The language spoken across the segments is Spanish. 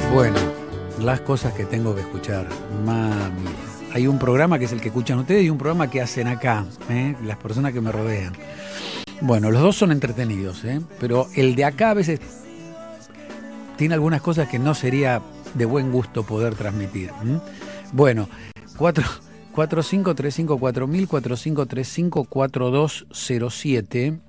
Bueno, las cosas que tengo que escuchar, mami. Hay un programa que es el que escuchan ustedes y un programa que hacen acá, las personas que me rodean. Bueno, los dos son entretenidos, pero el de acá a veces tiene algunas cosas que no sería de buen gusto poder transmitir. Bueno, 45354000, 45354207.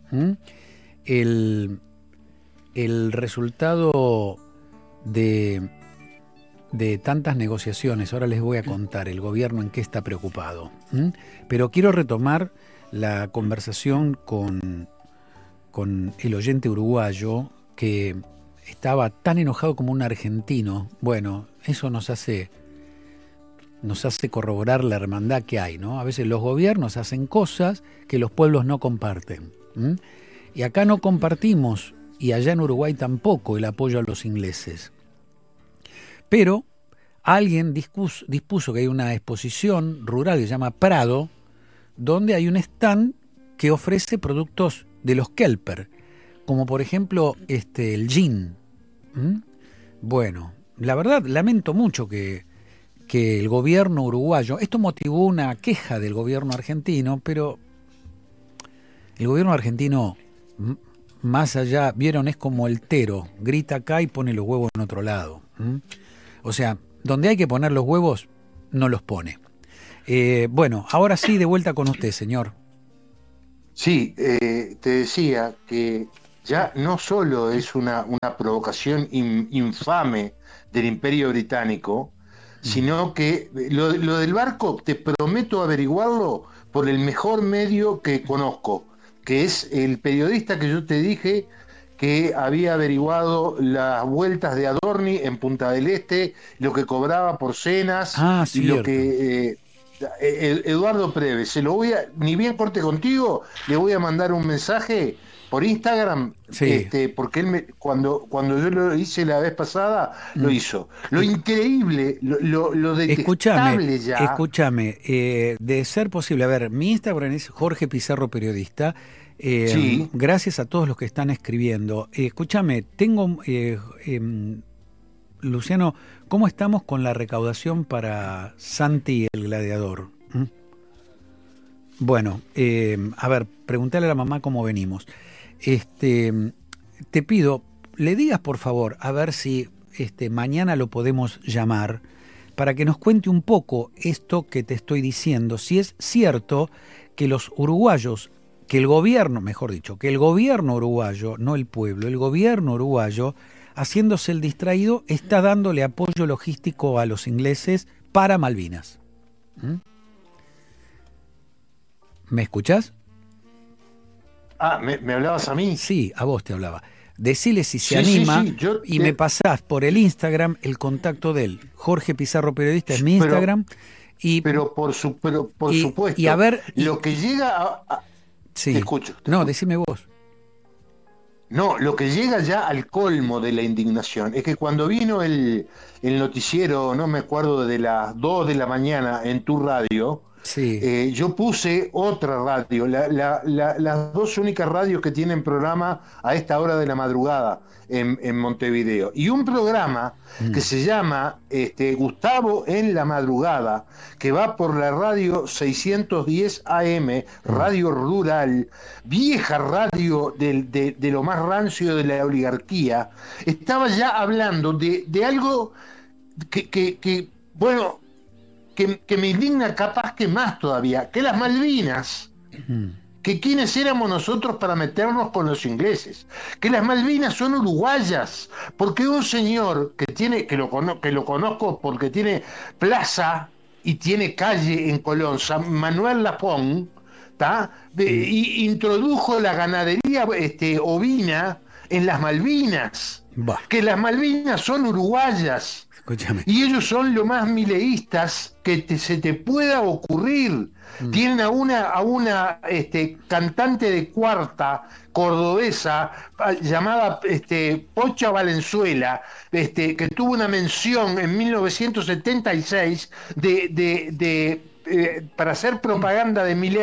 El resultado de tantas negociaciones, ahora les voy a contar el gobierno en qué está preocupado. Pero quiero retomar la conversación con el oyente uruguayo que estaba tan enojado como un argentino. Bueno, eso nos hace corroborar la hermandad que hay, ¿no? A veces los gobiernos hacen cosas que los pueblos no comparten. Y acá no compartimos, y allá en Uruguay tampoco, el apoyo a los ingleses. Pero alguien dispuso que hay una exposición rural que se llama Prado, donde hay un stand que ofrece productos de los Kelper, como por ejemplo el gin. Bueno, la verdad lamento mucho que el gobierno uruguayo, esto motivó una queja del gobierno argentino, pero el gobierno argentino, más allá, vieron, es como el tero, grita acá y pone los huevos en otro lado. O sea, donde hay que poner los huevos, no los pone. Bueno, ahora sí, de vuelta con usted, señor. Sí, te decía que ya no solo es una provocación infame del Imperio Británico, sino que lo del barco, te prometo averiguarlo por el mejor medio que conozco, que es el periodista que yo te dije que había averiguado las vueltas de Adorni en Punta del Este, lo que cobraba por cenas, y lo que Eduardo Preve, se lo voy a, ni bien corte contigo, le voy a mandar un mensaje por Instagram, sí. Porque él cuando yo lo hice la vez pasada, lo hizo. Lo increíble, lo detestable Escúchame, de ser posible, a ver, mi Instagram es Jorge Pizarro Periodista. Sí. Gracias a todos los que están escribiendo. Escúchame, tengo, Luciano, ¿cómo estamos con la recaudación para Santi el Gladiador? Bueno, a ver, preguntale a la mamá cómo venimos. Te pido, le digas por favor, a ver si mañana lo podemos llamar para que nos cuente un poco esto que te estoy diciendo, si es cierto que los uruguayos, que el gobierno, mejor dicho, que el gobierno uruguayo, no el pueblo, el gobierno uruguayo, haciéndose el distraído, está dándole apoyo logístico a los ingleses para Malvinas. ¿Me escuchás? ¿Me hablabas a mí? Sí, a vvos te hablaba. Decile si se anima me pasás por el Instagram el contacto de él. Jorge Pizarro Periodista es mi Instagram. Pero por supuesto. Y a ver, lo que llega sí. Te escucho. No, decime vos. No, lo que llega ya al colmo de la indignación es que cuando vino el noticiero, no me acuerdo, de las 2 de la mañana en tu radio, sí. Yo puse otra radio, las dos únicas radios que tienen programa a esta hora de la madrugada en Montevideo. Y un programa que se llama Gustavo en la madrugada, que va por la radio 610 AM, radio rural, vieja radio de lo más rancio de la oligarquía, estaba ya hablando de algo que bueno, que me indigna capaz que más todavía, que las Malvinas, que quiénes éramos nosotros para meternos con los ingleses, que las Malvinas son uruguayas, porque un señor que lo conozco porque tiene plaza y tiene calle en Colón, San Manuel Lapón, y introdujo la ganadería ovina en las Malvinas, que las Malvinas son uruguayas. Escúchame. Y ellos son lo más mileístas que se te pueda ocurrir. Tienen a una cantante de cuarta cordobesa llamada Pocha Valenzuela, que tuvo una mención en 1976 para hacer propaganda de Milei,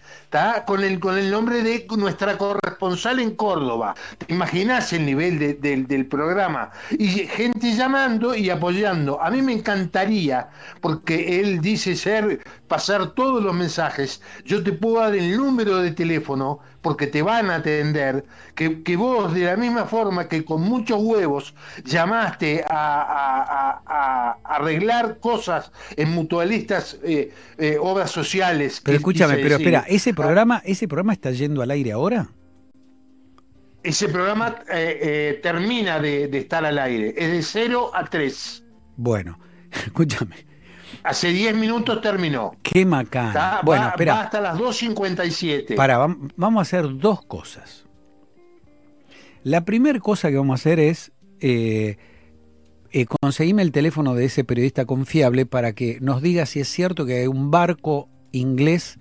¿Está? Con el nombre de nuestra corresponsal en Córdoba. ¿Te imaginás el nivel del programa? Y gente llamando y apoyando. A mí me encantaría, porque él dice pasar todos los mensajes. Yo te puedo dar el número de teléfono, porque te van a atender, que vos, de la misma forma que con muchos huevos llamaste a arreglar cosas en mutualistas, obras sociales. Pero escúchame, pero espera, ¿ese programa está yendo al aire ahora? Ese programa termina de estar al aire, es de 0 a 3. Bueno, escúchame. Hace 10 minutos terminó. Qué macana. Bueno, espera. Va hasta las 2:57. Vamos a hacer dos cosas. La primera cosa que vamos a hacer es conseguirme el teléfono de ese periodista confiable para que nos diga si es cierto que hay un barco inglés.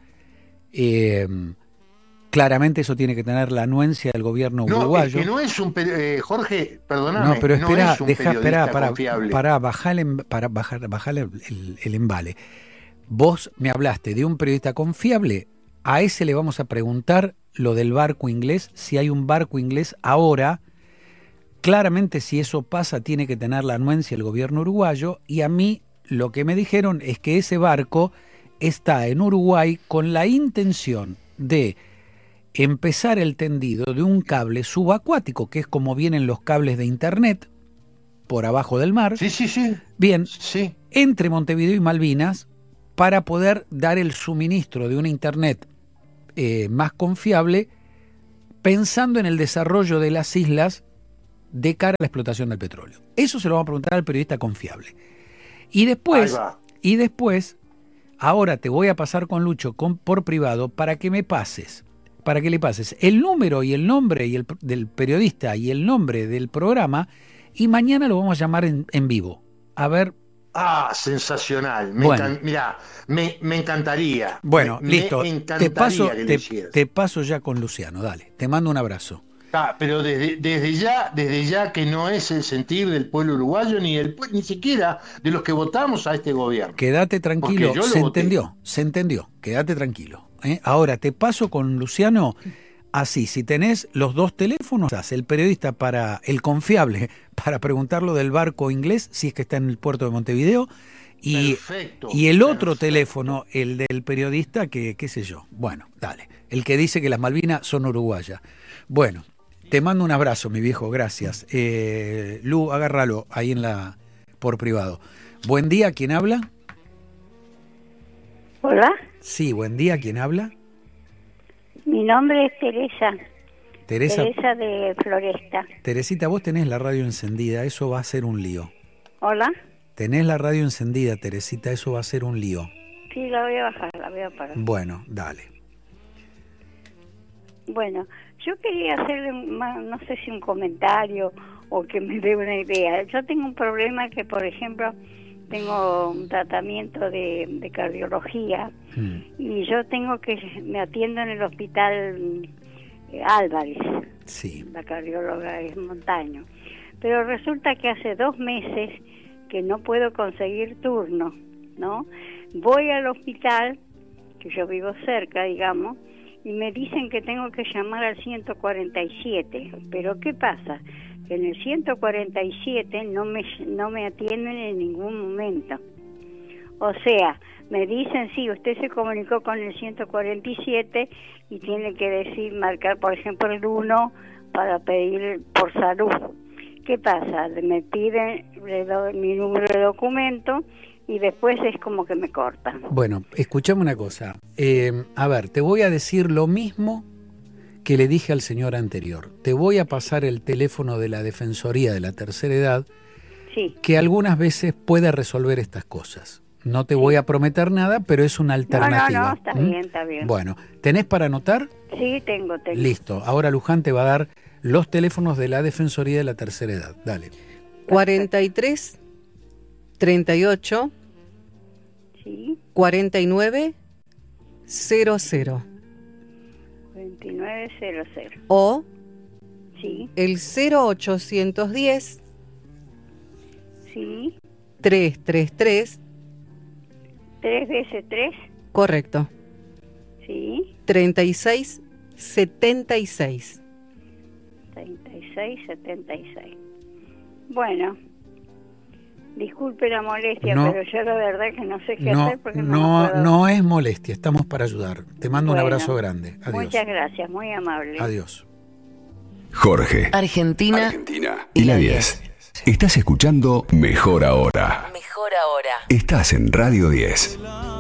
Claramente eso tiene que tener la anuencia del gobierno uruguayo. No, es que no es un Jorge, perdóname. No, pero espera, no es un para bajar el embale. Vos me hablaste de un periodista confiable, a ese le vamos a preguntar lo del barco inglés, si hay un barco inglés ahora. Claramente si eso pasa tiene que tener la anuencia del gobierno uruguayo, y a mí lo que me dijeron es que ese barco está en Uruguay con la intención de empezar el tendido de un cable subacuático, que es como vienen los cables de internet por abajo del mar. Sí. Bien, sí. Entre Montevideo y Malvinas, para poder dar el suministro de una internet más confiable, pensando en el desarrollo de las islas de cara a la explotación del petróleo. Eso se lo vamos a preguntar al periodista confiable. Y después, ahora te voy a pasar con Lucho por privado para que le pases el número y el nombre del periodista y el nombre del programa, y mañana lo vamos a llamar en vivo. A ver. Sensacional. Mirá, me encantaría. Bueno, listo. Me encantaría te paso ya con Luciano, dale. Te mando un abrazo. Pero desde ya que no es el sentir del pueblo uruguayo ni siquiera de los que votamos a este gobierno. Quédate tranquilo, se entendió, quédate tranquilo. Ahora te paso con Luciano, así, si tenés los dos teléfonos, el periodista el confiable, para preguntarlo del barco inglés, si es que está en el puerto de Montevideo, y el otro teléfono, el del periodista que, qué sé yo, bueno, dale, el que dice que las Malvinas son uruguayas. Bueno, te mando un abrazo, mi viejo, gracias. Lu, agárralo ahí por privado. Buen día, ¿quién habla? Hola. Sí, buen día, ¿quién habla? Mi nombre es Teresa. Teresa de Floresta. Teresita, vos tenés la radio encendida, eso va a ser un lío. Hola. Tenés la radio encendida, Teresita, eso va a ser un lío. Sí, la voy a bajar, la voy a apagar. Bueno, dale. Bueno, yo quería hacerle, no sé si un comentario o que me dé una idea. Yo tengo un problema que, por ejemplo, tengo un tratamiento de cardiología y yo me atiendo en el hospital Álvarez. Sí. La cardióloga es Montaño. Pero resulta que hace 2 meses que no puedo conseguir turno, ¿no? Voy al hospital, que yo vivo cerca, digamos, y me dicen que tengo que llamar al 147. Pero ¿qué pasa? Que en el 147 no me atienden en ningún momento. O sea, me dicen, sí, usted se comunicó con el 147 y tiene que marcar, por ejemplo, el 1 para pedir por salud. ¿Qué pasa? Me piden, le doy mi número de documento y después es como que me cortan. Bueno, escuchame una cosa. A ver, te voy a decir lo mismo que le dije al señor anterior. Te voy a pasar el teléfono de la Defensoría de la Tercera Edad, sí, que algunas veces puede resolver estas cosas. No te voy a prometer nada, pero es una alternativa. No, está bien, está bien. Bueno, ¿tenés para anotar? Sí, tengo. Listo. Ahora Luján te va a dar los teléfonos de la Defensoría de la Tercera Edad. Dale. 43 38 sí, 49 00 2900 o sí, el 0810 sí, 333 3 veces 3, correcto, sí, 3676. 3676. Bueno, disculpe la molestia, No. pero yo la verdad que no sé qué hacer porque no puedo. No es molestia, estamos para ayudar. Te mando un Bueno, abrazo grande. Adiós. Muchas gracias, muy amable. Adiós. Jorge, Argentina y la 10. Estás escuchando Mejor Ahora. Mejor Ahora. Estás en Radio 10.